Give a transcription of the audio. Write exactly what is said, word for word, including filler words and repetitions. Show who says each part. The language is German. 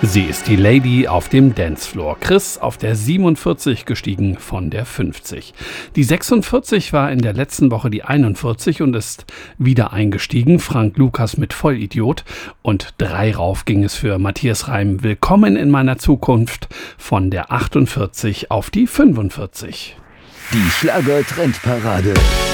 Speaker 1: Sie ist die Lady auf dem Dancefloor. Chris auf der siebenundvierzig gestiegen von der fünfzig. Die sechsundvierzig war in der letzten Woche die einundvierzig und ist wieder eingestiegen. Frank Lukas mit Vollidiot. Und drei rauf ging es für Matthias Reim. Willkommen in meiner Zukunft von der achtundvierzig auf die fünfundvierzig.
Speaker 2: Die Schlager-Trendparade.